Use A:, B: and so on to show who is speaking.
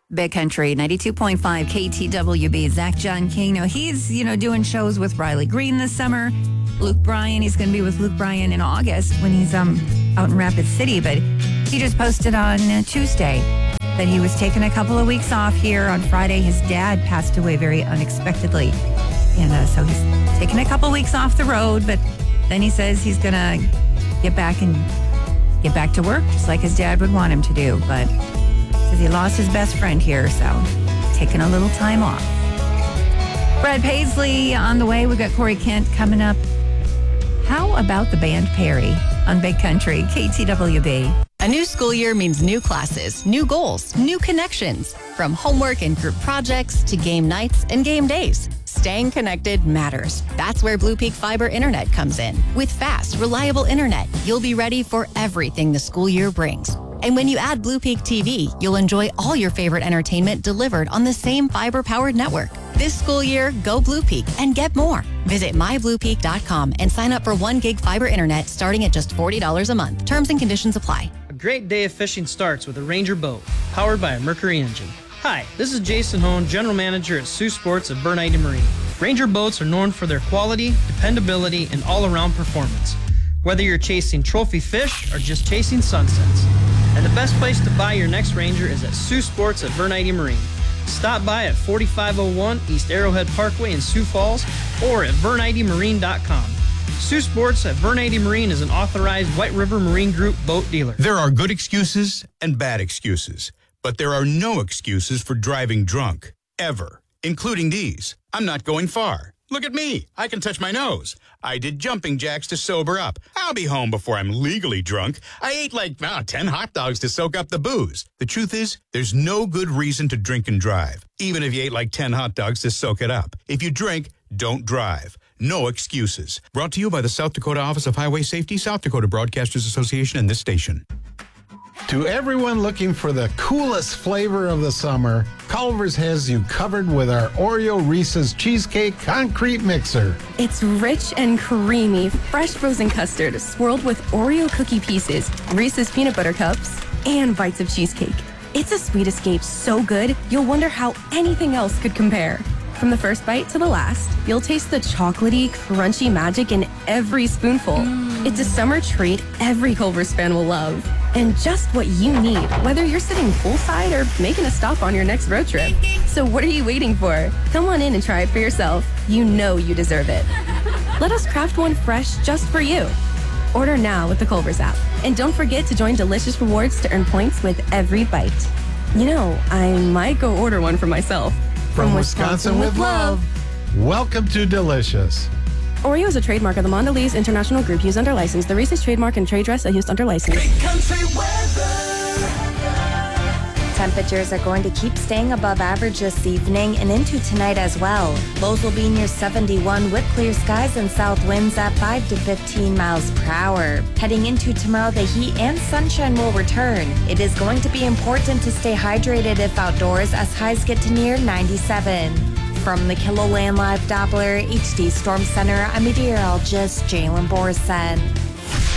A: Big Country, 92.5 KTWB. Zach John King. Now, he's, doing shows with Riley Green this summer. Luke Bryan, he's going to be with Luke Bryan in August when he's out in Rapid City. But he just posted on Tuesday that he was taking a couple of weeks off here. On Friday, his dad passed away very unexpectedly. And so he's taking a couple weeks off the road, but then he says he's going to get back to work, just like his dad would want him to do. But says he lost his best friend here, so taking a little time off. Brad Paisley on the way. We've got Corey Kent coming up. How about the band Perry on Big Country, KTWB?
B: A new school year means new classes, new goals, new connections. From homework and group projects to game nights and game days. Staying connected matters. That's where Blue Peak Fiber Internet comes in. With fast, reliable internet, you'll be ready for everything the school year brings. And when you add Blue Peak TV, you'll enjoy all your favorite entertainment delivered on the same fiber-powered network. This school year, go Blue Peak and get more. Visit mybluepeak.com and sign up for 1 gig fiber internet starting at just $40 a month. Terms and conditions apply.
C: A great day of fishing starts with a Ranger boat, powered by a Mercury engine. Hi, this is Jason Hone, General Manager at Sioux Sports at Bernite Marine. Ranger boats are known for their quality, dependability, and all-around performance. Whether you're chasing trophy fish or just chasing sunsets. And the best place to buy your next Ranger is at Sioux Sports at Bernite Marine. Stop by at 4501 East Arrowhead Parkway in Sioux Falls or at VerniteMarine.com. Sioux Sports at Bernite Marine is an authorized White River Marine Group boat dealer.
D: There are good excuses and bad excuses, but there are no excuses for driving drunk, ever, including these. I'm not going far. Look at me. I can touch my nose. I did jumping jacks to sober up. I'll be home before I'm legally drunk. I ate 10 hot dogs to soak up the booze. The truth is, there's no good reason to drink and drive, even if you ate 10 hot dogs to soak it up. If you drink, don't drive. No excuses. Brought to you by the South Dakota Office of Highway Safety, South Dakota Broadcasters Association, and this station.
E: To everyone looking for the coolest flavor of the summer, Culver's has you covered with our Oreo Reese's Cheesecake Concrete Mixer.
F: It's rich and creamy, fresh frozen custard swirled with Oreo cookie pieces, Reese's peanut butter cups, and bites of cheesecake. It's a sweet escape so good, you'll wonder how anything else could compare. From the first bite to the last, you'll taste the chocolatey, crunchy magic in every spoonful. It's a summer treat every Culver's fan will love. And just what you need, whether you're sitting poolside or making a stop on your next road trip. So what are you waiting for? Come on in and try it for yourself. You know you deserve it. Let us craft one fresh just for you. Order now with the Culver's app. And don't forget to join Delicious Rewards to earn points with every bite. I might go order one for myself.
E: From Wisconsin with love. Welcome to Delicious.
F: Oreo is a trademark of the Mondelez International Group used under license. The Reese's trademark and trade dress are used under license.
G: Big Country weather.
H: Temperatures are going to keep staying above average this evening and into tonight as well. Lows will be near 71 with clear skies and south winds at 5 to 15 miles per hour. Heading into tomorrow, the heat and sunshine will return. It is going to be important to stay hydrated if outdoors as highs get to near 97. From the KiloLand Live Doppler HD Storm Center, I'm meteorologist Jalen Borson.